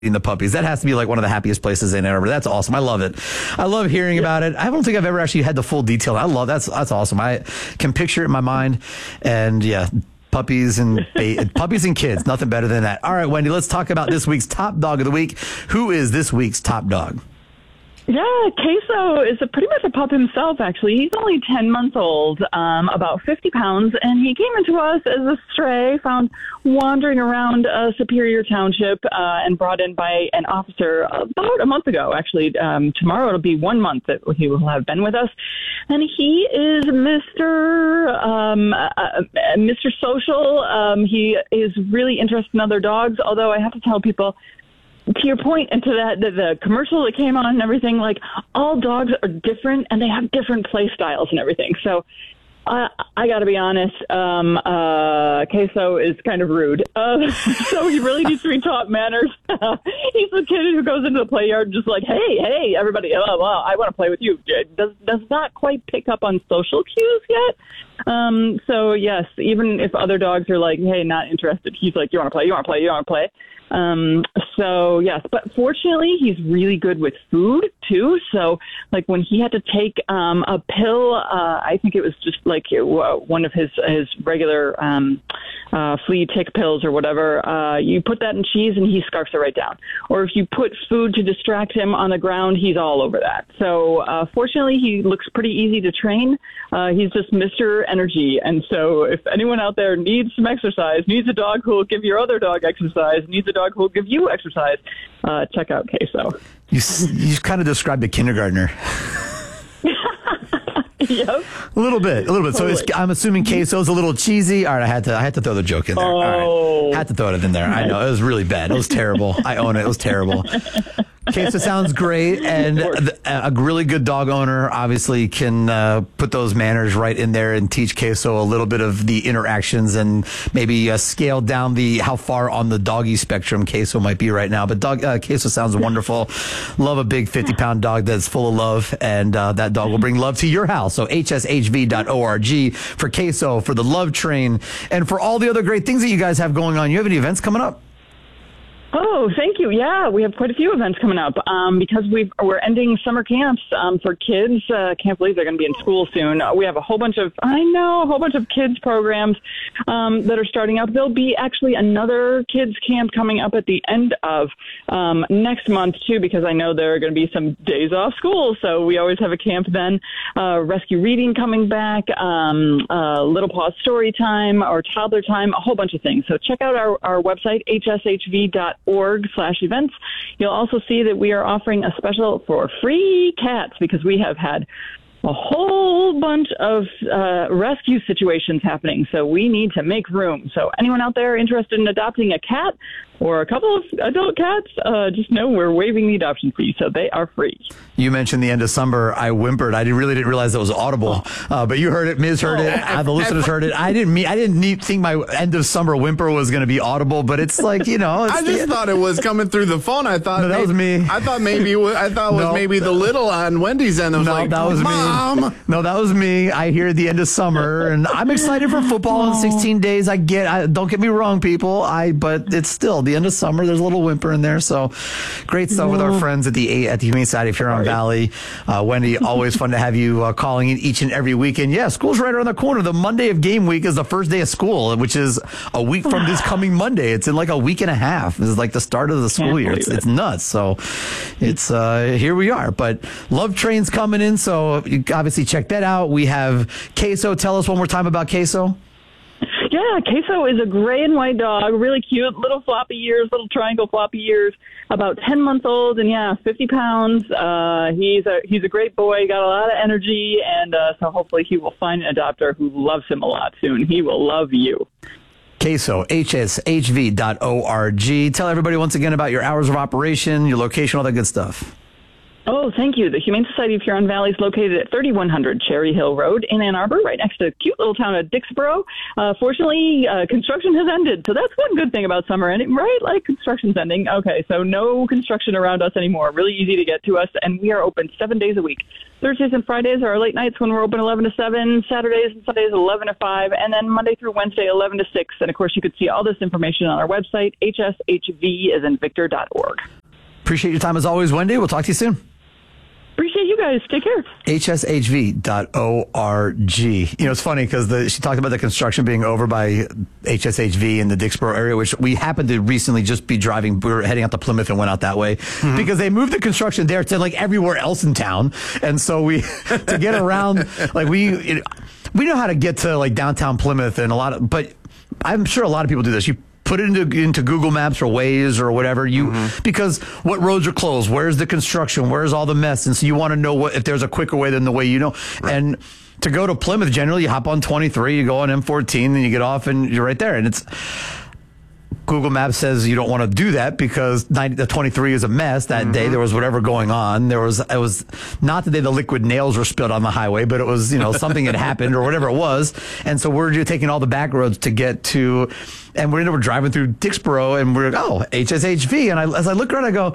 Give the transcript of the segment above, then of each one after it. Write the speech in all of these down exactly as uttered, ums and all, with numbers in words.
the puppies. That has to be like one of the happiest places in Ann Arbor. That's awesome. I love it. I love hearing yeah. about it. I don't think I've ever actually had the full detail. I love that's that's awesome. I can picture it in my mind, and yeah, puppies and ba- puppies and kids. Nothing better than that. All right, Wendy, let's talk about this week's top dog of the week. Who is this week's top dog? Yeah, Queso is a pretty much a pup himself, actually. He's only ten months old, um, about fifty pounds, and he came into us as a stray, found wandering around uh, Superior Township, uh, and brought in by an officer about a month ago, actually. Um, tomorrow it'll be one month that he will have been with us. And he is Mister Um, uh, Mister Social. Um, he is really interested in other dogs, although I have to tell people, to your point, and to that, the, the commercial that came on and everything, like, all dogs are different and they have different play styles and everything. So uh, I got to be honest, um, uh, Queso is kind of rude. Uh, so he really needs to be taught manners. He's the kid who goes into the play yard just like, hey, hey, everybody, oh, well, I want to play with you. Does, does not quite pick up on social cues yet. Um, so, yes, even if other dogs are like, hey, not interested, he's like, you want to play, you want to play, you want to play. Um, so yes, but fortunately he's really good with food too. So like when he had to take, um, a pill, uh, I think it was just like one of his, his regular, um, uh, flea tick pills or whatever, uh, you put that in cheese and he scarfs it right down. Or if you put food to distract him on the ground, he's all over that. So, uh, fortunately he looks pretty easy to train. Uh, he's just Mister Energy. And so if anyone out there needs some exercise, needs a dog who will give your other dog exercise, needs a dog who will give you exercise, uh, check out Queso. You, you kind of described a kindergartner. Yep. A little bit, a little bit. Totally. So it's, I'm assuming Queso's a little cheesy. All right, I had to, I had to throw the joke in there. Oh, all right. Had to throw it in there. I know it was really bad. It was terrible. I own it. It was terrible. Queso sounds great, and a really good dog owner obviously can uh, put those manners right in there and teach Queso a little bit of the interactions and maybe uh, scale down the how far on the doggy spectrum Queso might be right now. But dog uh, Queso sounds wonderful. Love a big fifty pound dog that's full of love, and uh, that dog will bring love to your house. So H S H V dot org for Queso, for the Love Train, and for all the other great things that you guys have going on. You have any events coming up? Oh, thank you. Yeah, we have quite a few events coming up um, because we've, we're ending summer camps um, for kids. Uh, can't believe they're going to be in school soon. Uh, we have a whole bunch of, I know, a whole bunch of kids programs um, that are starting up. There'll be actually another kids camp coming up at the end of um, next month, too, because I know there are going to be some days off school. So we always have a camp then. Uh, rescue reading coming back, um, uh, Little Paw Story Time or Toddler Time, a whole bunch of things. So check out our, our website, H S H V dot org slash events. You'll also see that we are offering a special for free cats because we have had a whole bunch of uh, rescue situations happening. So we need to make room. So anyone out there interested in adopting a cat or a couple of adult cats, uh, just know we're waiving the adoption fee, so they are free. You mentioned the end of summer. I whimpered. I really didn't realize that was audible, uh, but you heard it. Miz heard oh, it. I, uh, the listeners I, heard it. I didn't mean. I didn't need, think my end of summer whimper was going to be audible, but it's like you know. It's I just the, thought it was coming through the phone. I thought no, that maybe, was me. I thought maybe I thought it was no, maybe the little on Wendy's end. I was no, like, that was Mom. me. No, that was me. I hear the end of summer, and I'm excited for football in sixteen days. I get. I, don't get me wrong, people. I but it's still the end of summer. There's a little whimper in there. So great stuff with our friends at the at the Humane Society of Huron Valley. Uh, Wendy, always fun to have you uh, calling in each and every week. And yeah, school's right around the corner. The Monday of game week is the first day of school, which is a week from this coming Monday. It's in like a week and a half. This is like the start of the school year. It's, it's nuts. So it's uh, here we are. But Love Train's coming in, so you obviously check that out. We have Queso. Tell us one more time about Queso. Yeah, Queso is a gray and white dog, really cute, little floppy ears, little triangle floppy ears, about ten months old, and yeah, fifty pounds. Uh, he's a he's a great boy, got a lot of energy, and uh, so hopefully he will find an adopter who loves him a lot soon. He will love you. Queso, H S H V dot org. Tell everybody once again about your hours of operation, your location, all that good stuff. Oh, thank you. The Humane Society of Huron Valley is located at thirty-one hundred Cherry Hill Road in Ann Arbor, right next to the cute little town of Dixboro. Uh, fortunately, uh, construction has ended, so that's one good thing about summer ending, right? Like construction's ending. Okay, so no construction around us anymore. Really easy to get to us, and we are open seven days a week. Thursdays and Fridays are our late nights when we're open eleven to seven, Saturdays and Sundays eleven to five, and then Monday through Wednesday eleven to six. And, of course, you could see all this information on our website, H S H V as in Victor dot org. Appreciate your time as always, Wendy. We'll talk to you soon. Appreciate you guys. Take care. H S H V dot org. You know, it's funny because she talked about the construction being over by H S H V in the Dixboro area, which we happened to recently just be driving. We were heading out to Plymouth and went out that way mm-hmm. because they moved the construction there to like everywhere else in town. And so we, to get around, like we, it, we know how to get to like downtown Plymouth and a lot of, but I'm sure a lot of people do this. You put it into into Google Maps or Waze or whatever you mm-hmm. because what roads are closed, where's the construction, where's all the mess, and so you want to know what if there's a quicker way than the way you know. Right. And to go to Plymouth, generally you hop on twenty-three, you go on M fourteen, and you get off, and you're right there. And it's Google Maps says you don't want to do that because ninety, the twenty-three is a mess. That mm-hmm. day there was whatever going on. There was it was not the day the liquid nails were spilled on the highway, but it was you know something had happened or whatever it was. And so we're just taking all the back roads to get to, and we're we're driving through Dixboro, and we're oh H S H V, and I, as I look around, I go.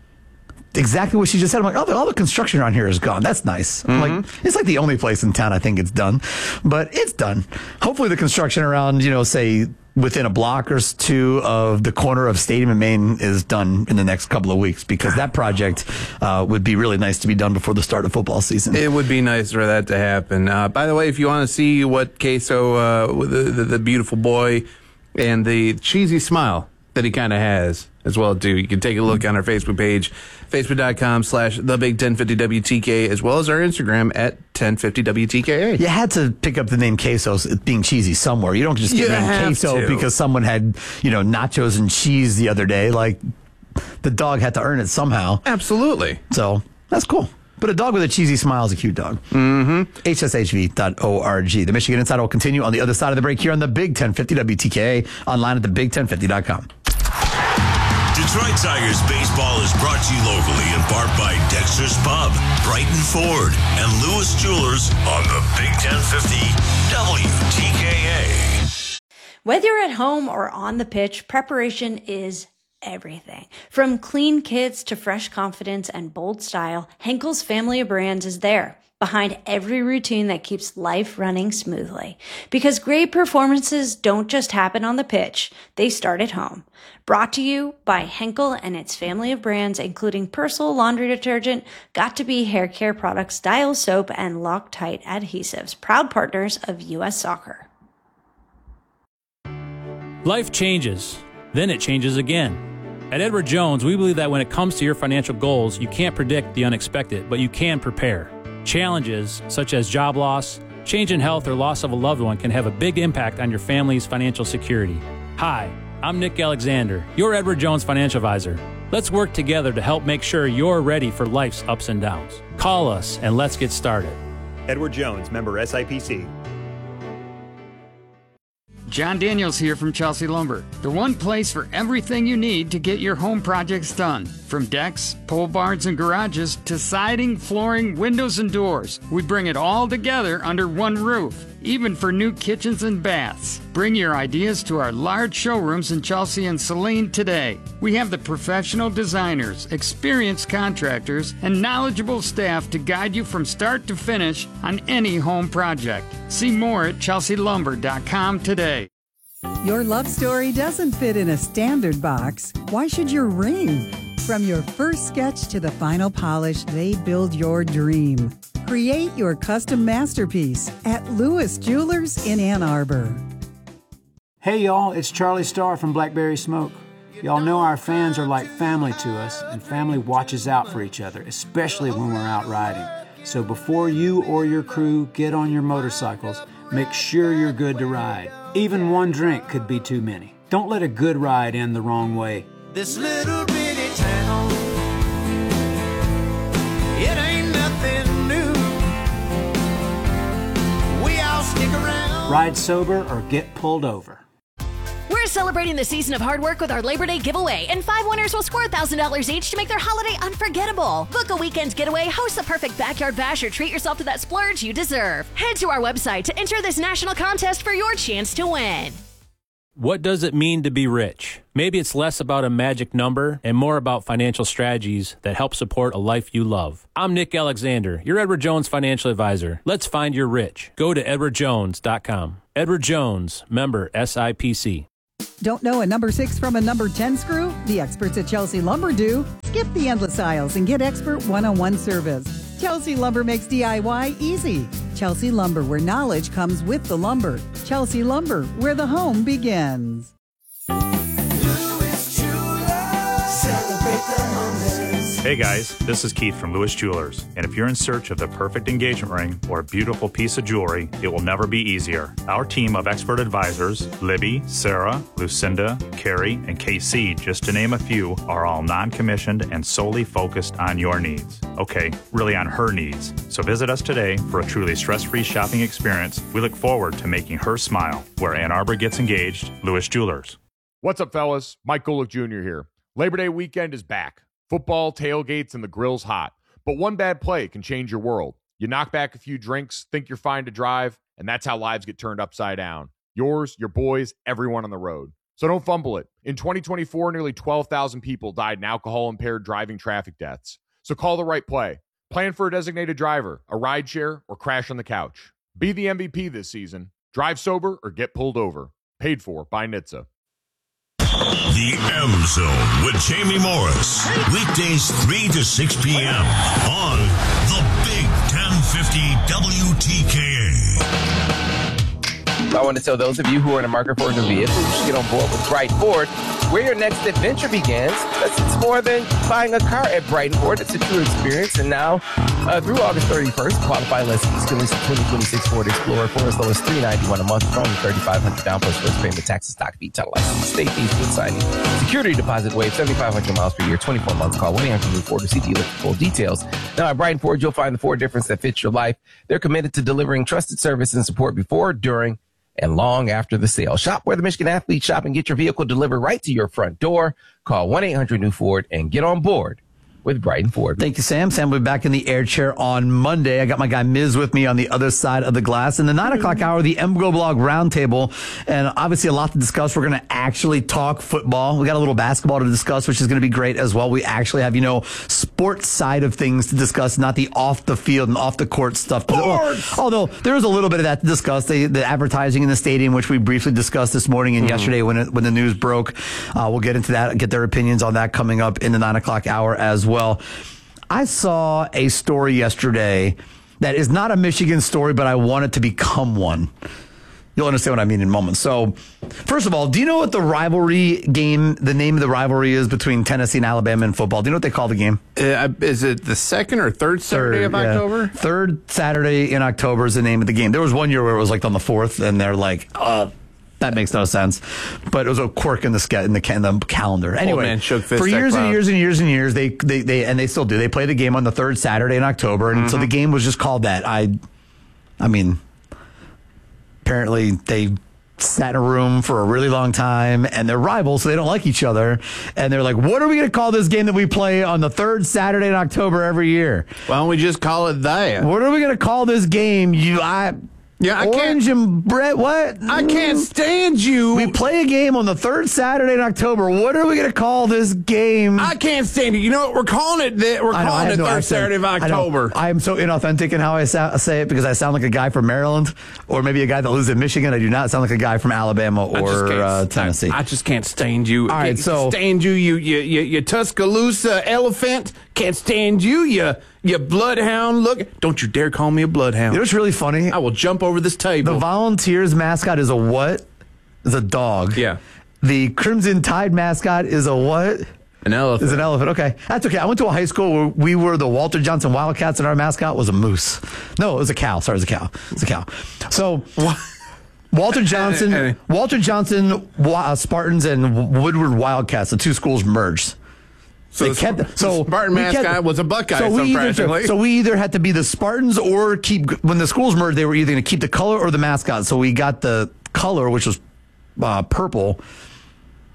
Exactly what she just said. I'm like, oh, all the construction around here is gone. That's nice. Mm-hmm. I'm like, it's like the only place in town I think it's done, but it's done. Hopefully, the construction around, you know, say within a block or two of the corner of Stadium and Main is done in the next couple of weeks because that project uh, would be really nice to be done before the start of football season. It would be nice for that to happen. Uh, by the way, if you want to see what Queso, uh, the, the the beautiful boy, and the cheesy smile that he kind of has as well too, you can take a look on our Facebook page, facebook.com slash the big 1050 WTK, as well as our Instagram at ten fifty W T K A. You had to pick up the name Queso being cheesy somewhere. You don't just get the name Queso to. because someone had, you know, nachos and cheese the other day. Like, the dog had to earn it somehow. Absolutely. So, that's cool. But a dog with a cheesy smile is a cute dog. Mm-hmm. H S H V dot org. The Michigan Insider will continue on the other side of the break here on the Big ten fifty W T K A, online at the big ten fifty dot com. Detroit Tigers baseball is brought to you locally in part by Dexter's Pub, Brighton Ford, and Lewis Jewelers on the Big ten fifty W T K A. Whether you're at home or on the pitch, preparation is everything. From clean kits to fresh confidence and bold style, Henkel's family of brands is there, behind every routine that keeps life running smoothly. Because great performances don't just happen on the pitch, they start at home. Brought to you by Henkel and its family of brands, including Persil laundry detergent, Got2b hair care products, Dial soap, and Loctite adhesives, proud partners of U S Soccer. Life changes, then it changes again. At Edward Jones, we believe that when it comes to your financial goals, you can't predict the unexpected, but you can prepare. Challenges such as job loss, change in health, or loss of a loved one can have a big impact on your family's financial security. Hi, I'm Nick Alexander, your Edward Jones financial advisor. Let's work together to help make sure you're ready for life's ups and downs. Call us and let's get started. Edward Jones, member S I P C. John Daniels here from Chelsea Lumber, the one place for everything you need to get your home projects done. From decks, pole barns, and garages to siding, flooring, windows, and doors, we bring it all together under one roof, even for new kitchens and baths. Bring your ideas to our large showrooms in Chelsea and Saline today. We have the professional designers, experienced contractors, and knowledgeable staff to guide you from start to finish on any home project. See more at chelsea lumber dot com today. Your love story doesn't fit in a standard box. Why should your ring? From your first sketch to the final polish, they build your dream. Create your custom masterpiece at Lewis Jewelers in Ann Arbor. Hey y'all, it's Charlie Starr from Blackberry Smoke. Y'all know our fans are like family to us, and family watches out for each other, especially when we're out riding. So before you or your crew get on your motorcycles, make sure you're good to ride. Even one drink could be too many. Don't let a good ride end the wrong way. This little bitty town, it ain't nothing new. We all stick around. Ride sober or get pulled over. We're celebrating the season of hard work with our Labor Day giveaway, and five winners will score one thousand dollars each to make their holiday unforgettable. Book a weekend getaway, host the perfect backyard bash, or treat yourself to that splurge you deserve. Head to our website to enter this national contest for your chance to win. What does it mean to be rich? Maybe it's less about a magic number and more about financial strategies that help support a life you love. I'm Nick Alexander, your Edward Jones financial advisor. Let's find your rich. Go to edward jones dot com. Edward Jones, member S I P C. Don't know a number six from a number ten screw? The experts at Chelsea Lumber do. Skip the endless aisles and get expert one-on-one service. Chelsea Lumber makes D I Y easy. Chelsea Lumber, where knowledge comes with the lumber. Chelsea Lumber, where the home begins. Hey guys, this is Keith from Lewis Jewelers, and if you're in search of the perfect engagement ring or a beautiful piece of jewelry, it will never be easier. Our team of expert advisors, Libby, Sarah, Lucinda, Carrie, and K C, just to name a few, are all non-commissioned and solely focused on your needs. Okay, really on her needs. So visit us today for a truly stress-free shopping experience. We look forward to making her smile. Where Ann Arbor gets engaged, Lewis Jewelers. What's up, fellas? Mike Golick Junior here. Labor Day weekend is back. Football, tailgates, and the grill's hot. But one bad play can change your world. You knock back a few drinks, think you're fine to drive, and that's how lives get turned upside down. Yours, your boys, everyone on the road. So don't fumble it. In twenty twenty-four, nearly twelve thousand people died in alcohol-impaired driving traffic deaths. So call the right play. Plan for a designated driver, a rideshare, or crash on the couch. Be the M V P this season. Drive sober or get pulled over. Paid for by N H T S A. The M Zone with Jamie Morris. Weekdays three to six p.m. on the Big ten fifty W T K A. I want to tell those of you who are in the market for a new vehicle, you should get on board with Brighton Ford, where your next adventure begins. That's, it's more than buying a car at Brighton Ford. It's a true experience. And now, uh, through August thirty-first, qualify lessons can lease a twenty twenty-six Ford Explorer for as low as three hundred ninety-one dollars a month, for only thirty-five hundred dollars down plus first payment, taxes, stock fee, title license, state fees, food signing, security deposit waive, seventy-five hundred miles per year, twenty-four months. Call one eight hundred new Ford to see dealer for full details. Now, at Brighton Ford, you'll find the Ford difference that fits your life. They're committed to delivering trusted service and support before, during, and long after the sale. Shop where the Michigan athletes shop and get your vehicle delivered right to your front door. Call one eight hundred new Ford and get on board with Brighton Ford. Thank you, Sam. Sam will be back in the air chair on Monday. I got my guy Miz with me on the other side of the glass. In the nine o'clock hour, the M G O Blog Roundtable, and obviously a lot to discuss. We're going to actually talk football. We got a little basketball to discuss, which is going to be great as well. We actually have, you know, sports side of things to discuss, not the off the field and off the court stuff. Well, although there is a little bit of that to discuss, the, the advertising in the stadium, which we briefly discussed this morning and mm-hmm. yesterday when it, when the news broke. Uh, we'll get into that, get their opinions on that coming up in the nine o'clock hour as well. I saw a story yesterday that is not a Michigan story, but I want it to become one. You'll understand what I mean in a moment. So, first of all, do you know what the rivalry game, the name of the rivalry is between Tennessee and Alabama in football? Do you know what they call the game? Uh, is it the second or third Saturday third, of yeah. October? Third Saturday in October is the name of the game. There was one year where it was like on the fourth, and they're like, uh, that makes no sense. But it was a quirk in the ske- in the, in the calendar. Anyway, man, shook fist for years and crowd. years and years and years, they, they they and they still do. They play the game on the third Saturday in October, and mm-hmm. so the game was just called that. I, I mean, apparently they sat in a room for a really long time, and they're rivals, so they don't like each other. And they're like, "What are we going to call this game that we play on the third Saturday in October every year? Why don't we just call it that? What are we going to call this game? You, I." Yeah, I Orange can't, and Brett, what? I can't stand you. We play a game on the third Saturday in October. What are we going to call this game? I can't stand you. You know what? We're calling it that. We're I know, calling I it no third accent. Saturday of October. I, I am so inauthentic in how I sa- say it because I sound like a guy from Maryland or maybe a guy that lives in Michigan. I do not sound like a guy from Alabama or uh, Tennessee. I, I just can't stand you. All right, can't so stand you. You, you, you, you Tuscaloosa elephant. Can't stand you. You. You bloodhound look. Don't you dare call me a bloodhound. You know what's really funny? I will jump over this table. The Volunteers mascot is a what? Is a dog. Yeah. The Crimson Tide mascot is a what? An elephant. Is an elephant. Okay. That's okay. I went to a high school where we were the Walter Johnson Wildcats and our mascot was a moose. No, it was a cow. Sorry, it was a cow. It's a cow. So Walter Johnson, Walter Johnson uh, Spartans and Woodward Wildcats, the two schools merged. So they the kept, so Spartan mascot kept, was a Buckeye, so we, surprisingly. either, so we either had to be the Spartans or keep, when the schools merged, they were either going to keep the color or the mascot. So we got the color, which was uh, purple,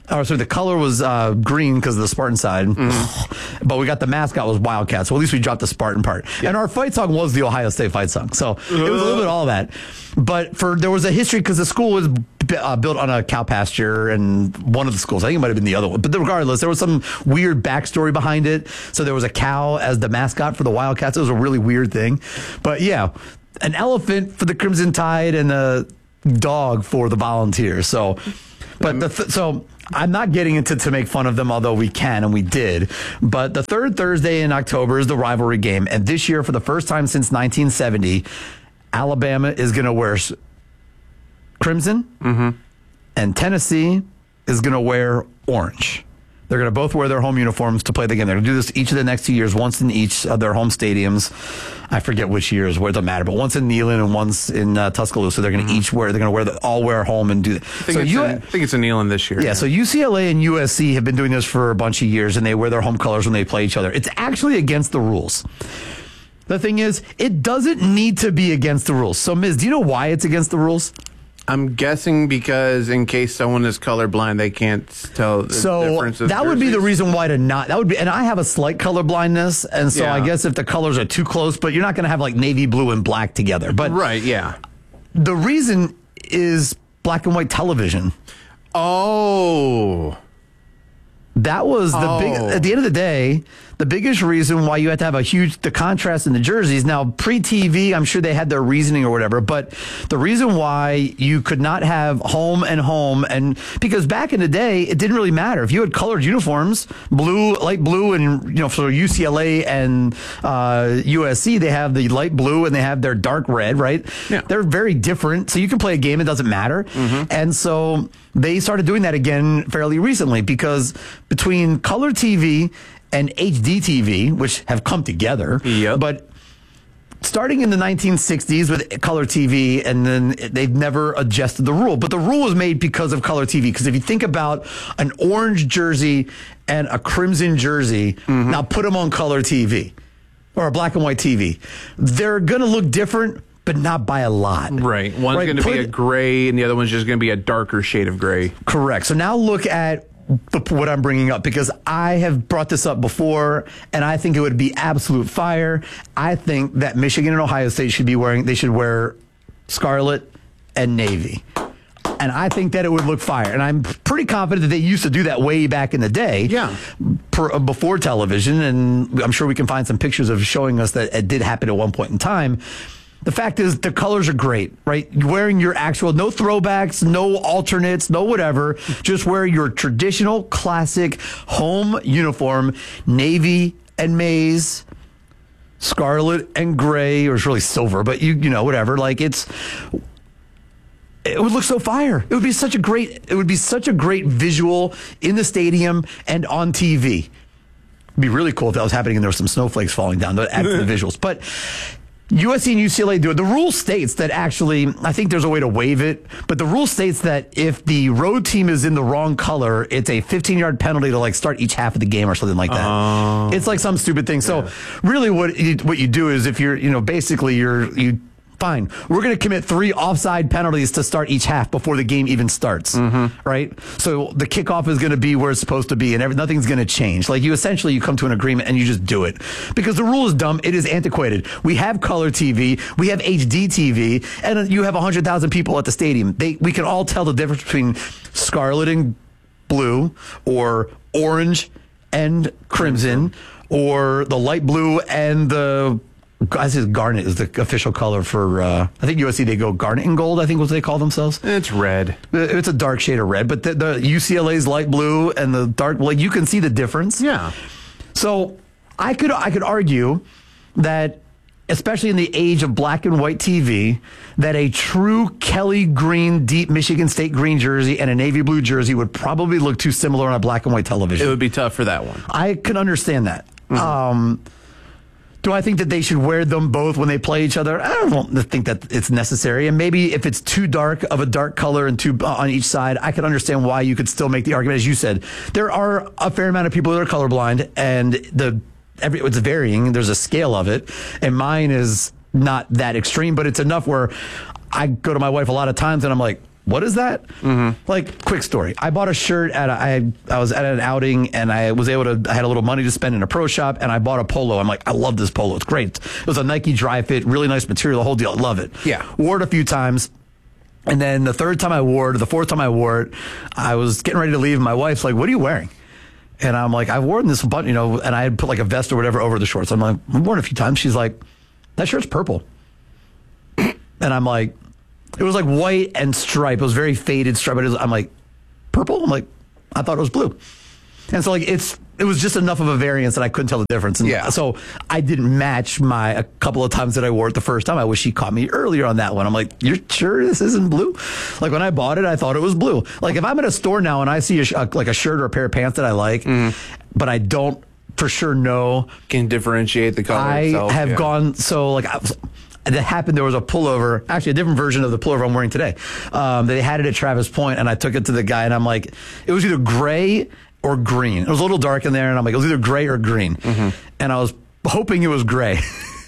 or sorry, the color was uh, green because of the Spartan side, mm-hmm. but we got the mascot was Wildcat, so at least we dropped the Spartan part. Yeah. And our fight song was the Ohio State fight song, so uh. it was a little bit all that. But for there was a history because the school was uh, built on a cow pasture, and one of the schools, I think it might have been the other one, but regardless, there was some weird backstory behind it. So there was a cow as the mascot for the Wildcats. It was a really weird thing, but yeah, an elephant for the Crimson Tide and a dog for the Volunteers. So, but the th- so. I'm not getting into to make fun of them, although we can, and we did. But the third Thursday in October is the rivalry game. And this year, for the first time since nineteen seventy, Alabama is going to wear crimson, mm-hmm. and Tennessee is going to wear orange. They're going to both wear their home uniforms to play the game. They're going to do this each of the next two years, once in each of their home stadiums. I forget which years, where it doesn't matter, but once in Neyland and once in uh, Tuscaloosa. They're going to mm-hmm. each wear. They're going to wear the, all wear home and do that. I think, so it's you, in, I think it's in Neyland this year. Yeah, yeah. So U C L A and U S C have been doing this for a bunch of years, and they wear their home colors when they play each other. It's actually against the rules. The thing is, it doesn't need to be against the rules. So, Miz, do you know why it's against the rules? I'm guessing because in case someone is colorblind, they can't tell the so difference of that would be the reason why to not. That would be, and I have a slight color blindness, and so yeah. I guess if the colors are too close, but you're not going to have like navy blue and black together. But right, yeah. The reason is black and white television. Oh. That was the oh. big, at the end of the day, the biggest reason why you had to have a huge, the contrast in the jerseys. Now, pre-T V, I'm sure they had their reasoning or whatever, but the reason why you could not have home and home, and because back in the day, it didn't really matter. If you had colored uniforms, blue, light blue, and, you know, for U C L A and uh, U S C, they have the light blue and they have their dark red, right? Yeah. They're very different. So you can play a game, it doesn't matter. Mm-hmm. And so they started doing that again fairly recently because between color T V and H D T V, which have come together, yep. but starting in the nineteen sixties with color T V, and then they've never adjusted the rule. But the rule was made because of color T V. Because if you think about an orange jersey and a crimson jersey, mm-hmm. now put them on color T V or a black and white T V, they're going to look different, but not by a lot. Right. One's right? going to be a gray, and the other one's just going to be a darker shade of gray. Correct. So now look at the, what I'm bringing up, because I have brought this up before, and I think it would be absolute fire. I think that Michigan and Ohio State should be wearing, they should wear scarlet and navy. And I think that it would look fire. And I'm pretty confident that they used to do that way back in the day. Yeah. Per, before television. And I'm sure we can find some pictures of showing us that it did happen at one point in time. The fact is, the colors are great, right? Wearing your actual, no throwbacks, no alternates, no whatever. Just wear your traditional, classic home uniform, navy and maize, scarlet and gray, or it's really silver, but you you know, whatever. Like it's, it would look so fire. It would be such a great, it would be such a great visual in the stadium and on T V. It'd be really cool if that was happening and there were some snowflakes falling down to add to the visuals. But U S C and U C L A do it. The rule states that actually, I think there's a way to waive it, but the rule states that if the road team is in the wrong color, it's a fifteen-yard penalty to like start each half of the game or something like that. Oh. It's like some stupid thing. So yeah. really what you, what you do is if you're, you know, basically you're, you, fine, we're going to commit three offside penalties to start each half before the game even starts, mm-hmm. right? So the kickoff is going to be where it's supposed to be, and every, nothing's going to change. Like you essentially, you come to an agreement and you just do it. Because the rule is dumb. It is antiquated. We have color T V. We have H D T V. And you have one hundred thousand people at the stadium. They, we can all tell the difference between scarlet and blue, or orange and crimson, or the light blue and the... I say garnet is the official color for, uh, I think U S C, they go garnet and gold, I think was what they call themselves. It's red. It's a dark shade of red, but the, the U C L A's light blue and the dark, like you can see the difference. Yeah. So I could, I could argue that, especially in the age of black and white T V, that a true Kelly green, deep Michigan State green jersey and a navy blue jersey would probably look too similar on a black and white television. It would be tough for that one. I can understand that. Mm-hmm. Um, Do I think that they should wear them both when they play each other? I don't think that it's necessary. And maybe if it's too dark of a dark color and two on each side, I can understand why you could still make the argument. As you said, there are a fair amount of people that are colorblind, and the every it's varying. There's a scale of it, and mine is not that extreme, but it's enough where I go to my wife a lot of times and I'm like, what is that? Mm-hmm. Like, quick story. I bought a shirt at a, I I was at an outing and I was able to, I had a little money to spend in a pro shop and I bought a polo. I'm like, I love this polo. It's great. It was a Nike dry fit, really nice material, the whole deal. I love it. Yeah. Wore it a few times. And then the third time I wore it, the fourth time I wore it, I was getting ready to leave. My wife's like, what are you wearing? And I'm like, I've worn this bunch, you know, and I had put like a vest or whatever over the shorts. I'm like, I've worn it a few times. She's like, that shirt's purple. And I'm like, it was like white and stripe. It was very faded stripe. But it was, I'm like, purple? I'm like, I thought it was blue. And so like it's it was just enough of a variance that I couldn't tell the difference. And yeah. so I didn't match my a couple of times that I wore it the first time. I wish she caught me earlier on that one. I'm like, you're sure this isn't blue? Like when I bought it, I thought it was blue. Like if I'm in a store now and I see a, a, like a shirt or a pair of pants that I like, mm. but I don't for sure know. Can differentiate the color I itself. have yeah. gone, so like I was, that happened. There was a pullover, actually a different version of the pullover I'm wearing today. Um, they had it at Travis Point, and I took it to the guy, and I'm like, it was either gray or green. It was a little dark in there, and I'm like, it was either gray or green. Mm-hmm. And I was hoping it was gray.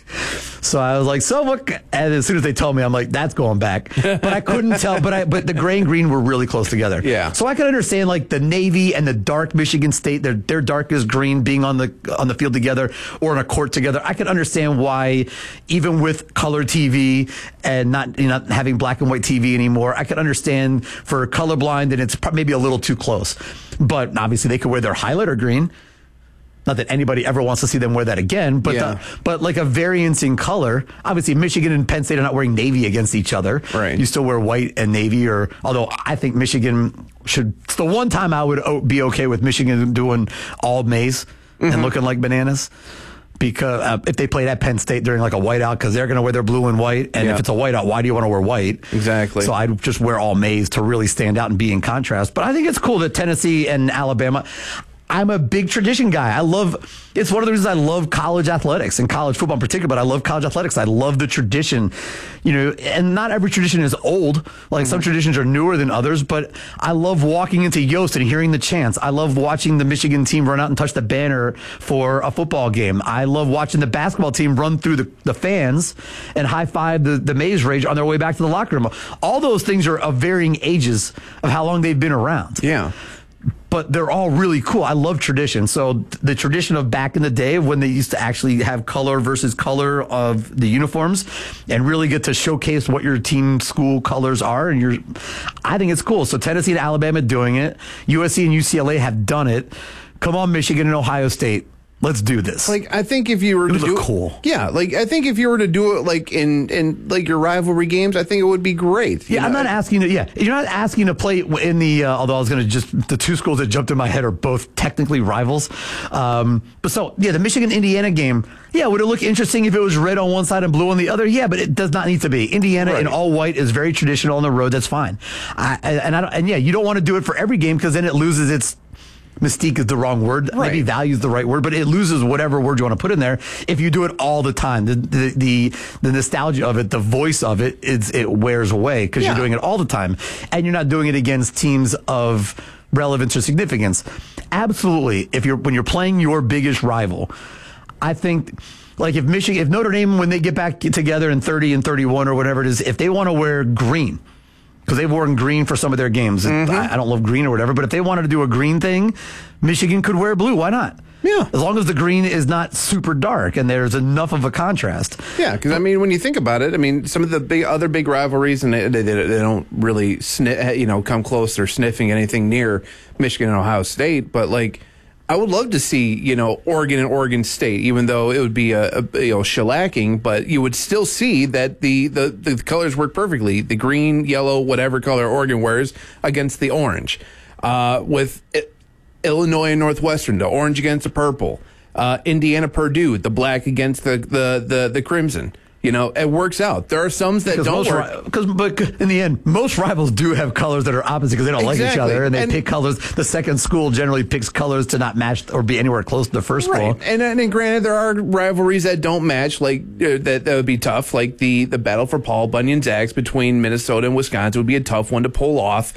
So I was like, so what? And as soon as they told me, I'm like, that's going back. But I couldn't tell. But I, but the gray and green were really close together. Yeah. So I could understand like the Navy and the dark Michigan State, their their darkest green being on the on the field together or in a court together. I could understand why, even with color T V and not you know, not having black and white T V anymore, I could understand for colorblind that it's maybe a little too close. But obviously, they could wear their highlighter green. Not that anybody ever wants to see them wear that again, but yeah. the, but like a variance in color. Obviously, Michigan and Penn State are not wearing navy against each other. Right. You still wear white and navy, or although I think Michigan should. It's the one time I would be okay with Michigan doing all maize mm-hmm. and looking like bananas. Because uh, if they played at Penn State during like a whiteout, because they're going to wear their blue and white, and yeah. if it's a whiteout, why do you want to wear white? Exactly. So I'd just wear all maize to really stand out and be in contrast. But I think it's cool that Tennessee and Alabama. I'm a big tradition guy. I love, it's one of the reasons I love college athletics and college football in particular, but I love college athletics. I love the tradition, you know, and not every tradition is old. Like mm-hmm. some traditions are newer than others, but I love walking into Yost and hearing the chants. I love watching the Michigan team run out and touch the banner for a football game. I love watching the basketball team run through the, the fans and high five the, the Maze Rage on their way back to the locker room. All those things are of varying ages of how long they've been around. Yeah. But they're all really cool. I love tradition. So the tradition of back in the day when they used to actually have color versus color of the uniforms and really get to showcase what your team school colors are. And you're, I think it's cool. So Tennessee and Alabama doing it. U S C and U C L A have done it. Come on, Michigan and Ohio State. Let's do this. Like, I think if you were it to would do look cool. Yeah, like, I think if you were to do it, like, in, in like, your rivalry games, I think it would be great. Yeah, know? I'm not asking to, yeah, you're not asking to play in the, uh, although I was going to just, the two schools that jumped in my head are both technically rivals. Um, but so, yeah, the Michigan-Indiana game, yeah, would it look interesting if it was red on one side and blue on the other? Yeah, but it does not need to be. Indiana right. in all white is very traditional on the road. That's fine. I, and, I don't, and, yeah, you don't want to do it for every game because then it loses its mystique is the wrong word. Right. Maybe value is the right word, but it loses whatever word you want to put in there if you do it all the time. The the the, the nostalgia of it, the voice of it, it's, it wears away because yeah. you're doing it all the time, and you're not doing it against teams of relevance or significance. Absolutely, if you're when you're playing your biggest rival, I think. Like if Michigan, if Notre Dame, when they get back together in thirty and thirty-one or whatever it is, if they want to wear green. Because they've worn green for some of their games. Mm-hmm. I, I don't love green or whatever, but if they wanted to do a green thing, Michigan could wear blue. Why not? Yeah. As long as the green is not super dark and there's enough of a contrast. Yeah, because, I mean, when you think about it, I mean, some of the big other big rivalries, and they, they, they don't really sniff, you know, come close or sniffing anything near Michigan and Ohio State, but, like, I would love to see, you know, Oregon and Oregon State, even though it would be a, a you know shellacking, but you would still see that the, the, the colors work perfectly. The green, yellow, whatever color Oregon wears against the orange. Uh, with it, Illinois and Northwestern, the orange against the purple. Uh, Indiana, Purdue, the black against the, the, the, the crimson. You know, it works out. There are some that don't work. Because, but in the end, most rivals do have colors that are opposite because they don't exactly. like each other, and they and pick colors. The second school generally picks colors to not match or be anywhere close to the first right. school. And, and granted, there are rivalries that don't match, like uh, that that would be tough. Like the the battle for Paul Bunyan's axe between Minnesota and Wisconsin would be a tough one to pull off.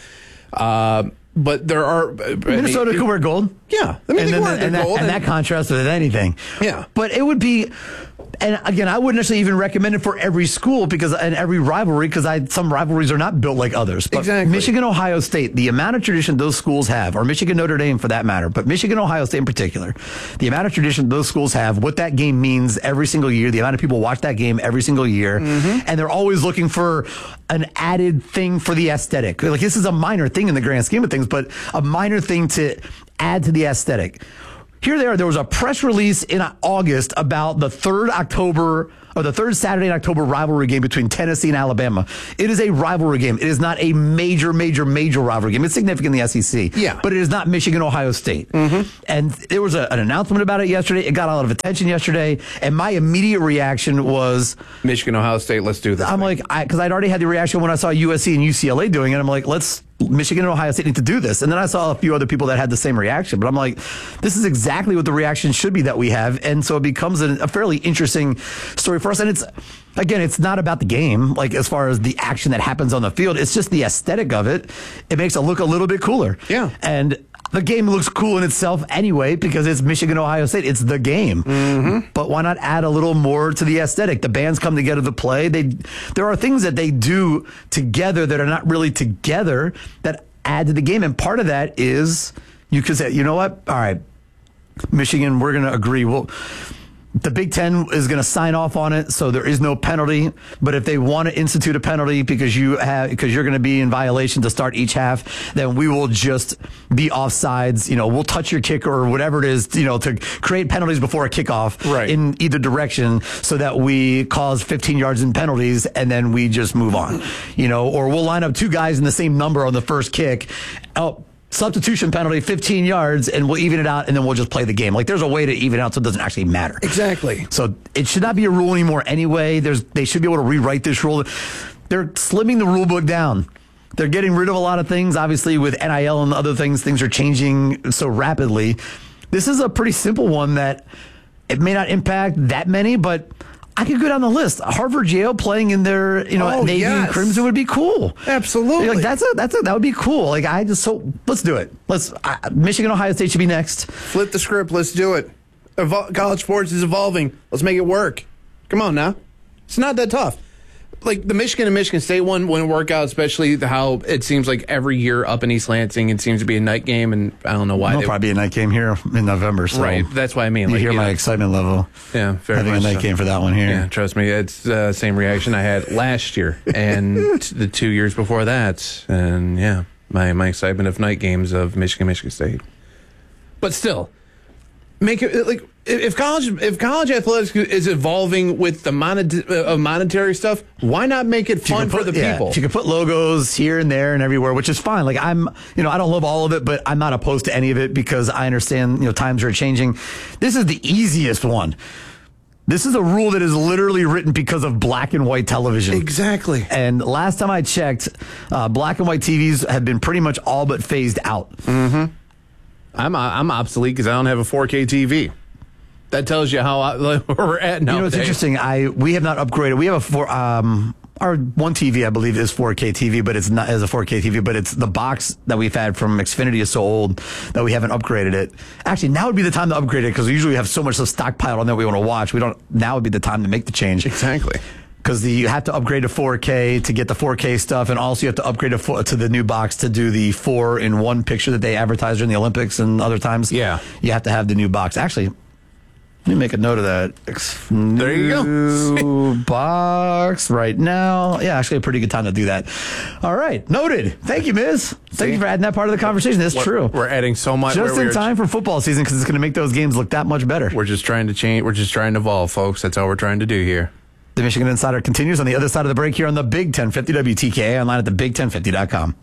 Uh, But there are Minnesota I mean, could wear gold. Yeah, I mean, and, they then, wear and, that, gold and that contrasts with anything. Yeah, but it would be And again, I wouldn't necessarily even recommend it for every school because and every rivalry because I some rivalries are not built like others. But exactly. Michigan, Ohio State, the amount of tradition those schools have, or Michigan, Notre Dame for that matter, but Michigan, Ohio State in particular, the amount of tradition those schools have, what that game means every single year, the amount of people watch that game every single year, mm-hmm. and they're always looking for an added thing for the aesthetic. Like this is a minor thing in the grand scheme of things, but a minor thing to add to the aesthetic. Here they are. There was a press release in August about the third October or the third Saturday in October rivalry game between Tennessee and Alabama. It is a rivalry game. It is not a major, major, major rivalry game. It's significant in the S E C. Yeah. But it is not Michigan, Ohio State. Mm-hmm. And there was a, an announcement about it yesterday. It got a lot of attention yesterday. And my immediate reaction was Michigan, Ohio State, let's do this. I'm thing. like, because I'd already had the reaction when I saw U S C and U C L A doing it. I'm like, let's Michigan and Ohio State need to do this. And then I saw a few other people that had the same reaction. But I'm like, this is exactly what the reaction should be that we have. And so it becomes a, a fairly interesting story for us. And it's, again, it's not about the game, like as far as the action that happens on the field. It's just the aesthetic of it. It makes it look a little bit cooler. Yeah. And the game looks cool in itself anyway because it's Michigan, Ohio State. It's the game. Mm-hmm. But why not add a little more to the aesthetic? The bands come together to play. They, there are things that they do together that are not really together that add to the game. And part of that is you could say, you know what? All right, Michigan, we're going to agree. Well, the Big Ten is going to sign off on it, so there is no penalty. But if they want to institute a penalty because you have because you're going to be in violation to start each half, then we will just be offsides. You know, we'll touch your kicker or whatever it is. You know, to create penalties before a kickoff right. in either direction, so that we cause fifteen yards in penalties and then we just move on. You know, or we'll line up two guys in the same number on the first kick. Oh. Substitution penalty, fifteen yards, and we'll even it out, and then we'll just play the game. Like, there's a way to even out so it doesn't actually matter. Exactly. So it should not be a rule anymore anyway. There's They should be able to rewrite this rule. They're slimming the rule book down. They're getting rid of a lot of things. Obviously, with N I L and other things, things are changing so rapidly. This is a pretty simple one that it may not impact that many, but I could go down the list. Harvard Yale playing in their, you know, oh, navy yes. and crimson would be cool. Absolutely. Like that's a, that's a, that would be cool. Like I just so let's do it. Let's uh, Michigan, Ohio State should be next. Flip the script. Let's do it. Evol- college sports is evolving. Let's make it work. Come on now. It's not that tough. Like the Michigan and Michigan State one wouldn't work out, especially how it seems like every year up in East Lansing it seems to be a night game, and I don't know why. It'll they, probably be a night game here in November. So right, that's what I mean. You like, hear you my know, excitement level. Yeah, very having much a night so. game for that one here. Yeah, trust me, it's the uh, same reaction I had last year and the two years before that, and yeah, my my excitement of night games of Michigan, Michigan State. But still, make it like. If college if college athletics is evolving with the monet, uh, monetary stuff, why not make it fun put, for the yeah, people? If you could put logos here and there and everywhere, which is fine. Like I'm, you know, I don't love all of it, but I'm not opposed to any of it because I understand, you know, times are changing. This is the easiest one. This is a rule that is literally written because of black and white television. Exactly. And last time I checked, uh, black and white T Vs have been pretty much all but phased out. Mm-hmm. I'm I'm obsolete because I don't have a four K T V. That tells you how I, like, where we're at now. You know, it's interesting. I we have not upgraded. We have a four. Um, our one T V, I believe, is four K T V, but it's not as a four K T V. But it's the box that we've had from Xfinity is so old that we haven't upgraded it. Actually, now would be the time to upgrade it because we usually have so much stockpiled on there we want to watch. We don't. Now would be the time to make the change. Exactly. Because you have to upgrade to four K to get the four K stuff, and also you have to upgrade to, four, to the new box to do the four in one picture that they advertise during the Olympics and other times. Yeah, you have to have the new box. Actually. Let me make a note of that. There you go. New box right now. Yeah, actually a pretty good time to do that. All right. Noted. Thank you, Miz. Thank See? you for adding that part of the conversation. That's we're, true. We're adding so much. Just in we're, time for football season because it's going to make those games look that much better. We're just trying to change. We're just trying to evolve, folks. That's all we're trying to do here. The Michigan Insider continues on the other side of the break here on the Big ten fifty W T K A online at the big ten fifty dot com.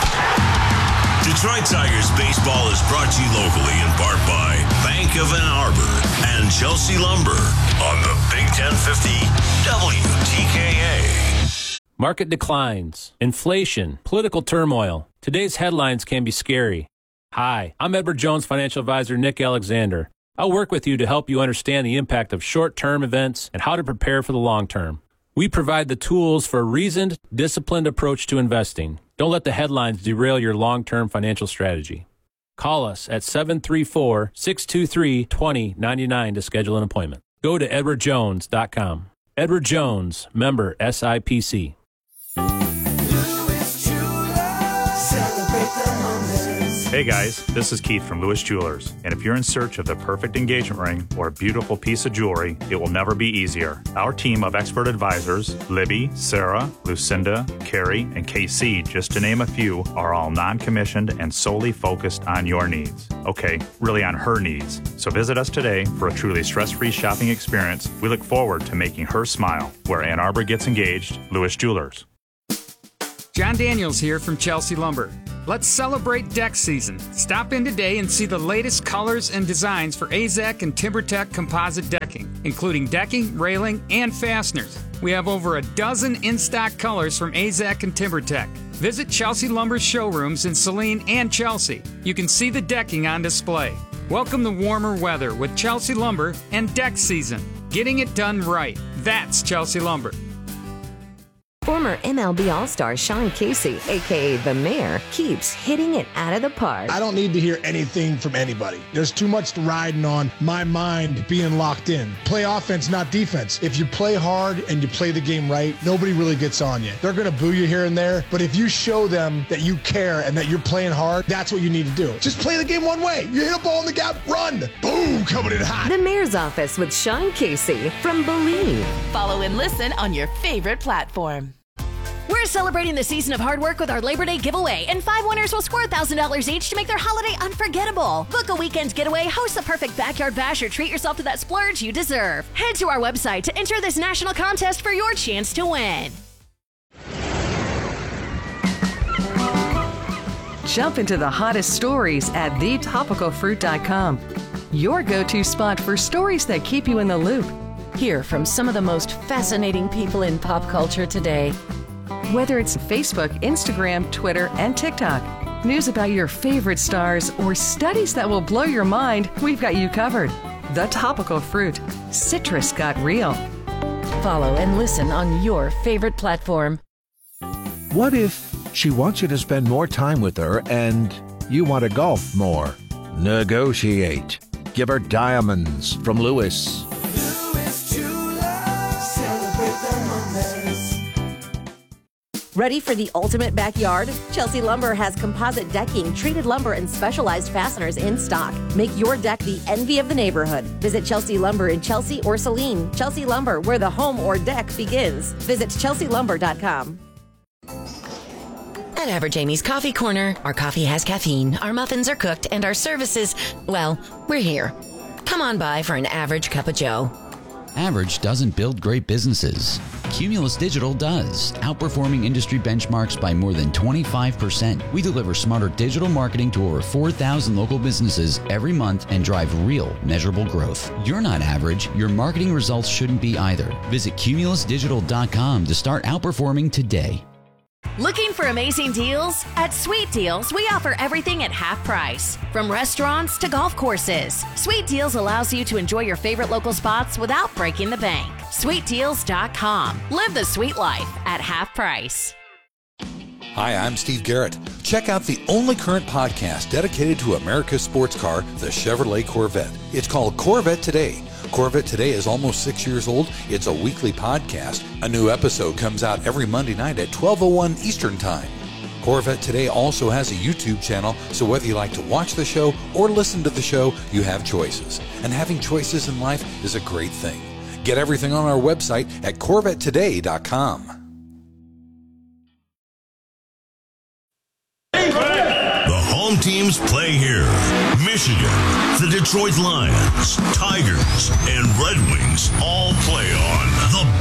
Detroit Tigers baseball is brought to you locally in part by Bank of Ann Arbor and Chelsea Lumber on the Big ten fifty W T K A. Market declines, inflation, political turmoil. Today's headlines can be scary. Hi, I'm Edward Jones financial advisor Nick Alexander. I'll work with you to help you understand the impact of short-term events and how to prepare for the long term. We provide the tools for a reasoned, disciplined approach to investing. Don't let the headlines derail your long-term financial strategy. Call us at seven three four, six two three, two zero nine nine to schedule an appointment. Go to edward jones dot com. Edward Jones, member S I P C. Hey guys, this is Keith from Lewis Jewelers, and if you're in search of the perfect engagement ring or a beautiful piece of jewelry, it will never be easier. Our team of expert advisors, Libby, Sarah, Lucinda, Carrie, and K C, just to name a few, are all non-commissioned and solely focused on your needs. Okay, really on her needs. So visit us today for a truly stress-free shopping experience. We look forward to making her smile. Where Ann Arbor gets engaged, Lewis Jewelers. John Daniels here from Chelsea Lumber. Let's celebrate deck season. Stop in today and see the latest colors and designs for A Z E C and TimberTech composite decking, including decking, railing, and fasteners. We have over a dozen in-stock colors from A Z E C and TimberTech. Visit Chelsea Lumber's showrooms in Saline and Chelsea. You can see the decking on display. Welcome to warmer weather with Chelsea Lumber and deck season. Getting it done right. That's Chelsea Lumber. Former M L B All-Star Sean Casey, a k a. The Mayor, keeps hitting it out of the park. I don't need to hear anything from anybody. There's too much riding on my mind being locked in. Play offense, not defense. If you play hard and you play the game right, nobody really gets on you. They're going to boo you here and there, but if you show them that you care and that you're playing hard, that's what you need to do. Just play the game one way. You hit a ball in the gap, run. Boom, coming in hot. The Mayor's Office with Sean Casey from Believe. Follow and listen on your favorite platform. We're celebrating the season of hard work with our Labor Day giveaway, and five winners will score one thousand dollars each to make their holiday unforgettable. Book a weekend getaway, host the perfect backyard bash, or treat yourself to that splurge you deserve. Head to our website to enter this national contest for your chance to win. Jump into the hottest stories at the topical fruit dot com. Your go-to spot for stories that keep you in the loop. Hear from some of the most fascinating people in pop culture today. Whether it's Facebook, Instagram, Twitter, and TikTok, news about your favorite stars, or studies that will blow your mind, we've got you covered. The Topical Fruit. Citrus got real. Follow and listen on your favorite platform. What if she wants you to spend more time with her and you want to golf more? Negotiate. Give her diamonds from Lewis. Ready for the ultimate backyard? Chelsea Lumber has composite decking, treated lumber, and specialized fasteners in stock. Make your deck the envy of the neighborhood. Visit Chelsea Lumber in Chelsea or Saline. Chelsea Lumber, where the home or deck begins. Visit chelsea lumber dot com. At Average Amy's Coffee Corner, our coffee has caffeine, our muffins are cooked, and our services, well, we're here. Come on by for an average cup of joe. Average doesn't build great businesses. Cumulus Digital does, outperforming industry benchmarks by more than twenty-five percent. We deliver smarter digital marketing to over four thousand local businesses every month and drive real, measurable growth. You're not average. Your marketing results shouldn't be either. Visit cumulus digital dot com to start outperforming today. Looking for amazing deals? At Sweet Deals, we offer everything at half price. From restaurants to golf courses, Sweet Deals allows you to enjoy your favorite local spots without breaking the bank. sweet deals dot com. Live the sweet life at half price. Hi, I'm Steve Garrett. Check out the only current podcast dedicated to America's sports car, the Chevrolet Corvette. It's called Corvette Today. Corvette Today is almost six years old. It's a weekly podcast. A new episode comes out every Monday night at twelve oh one Eastern Time. Corvette Today also has a YouTube channel, so whether you like to watch the show or listen to the show, you have choices. And having choices in life is a great thing. Get everything on our website at corvette today dot com. The home teams play here. Michigan, the Detroit Lions, Tigers, and Red Wings all play on the